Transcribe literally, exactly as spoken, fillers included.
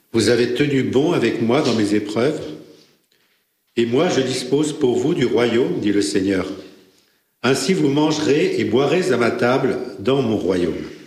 Vous avez tenu bon avec moi dans mes épreuves, et moi je dispose pour vous du royaume, dit le Seigneur. Ainsi vous mangerez et boirez à ma table dans mon royaume.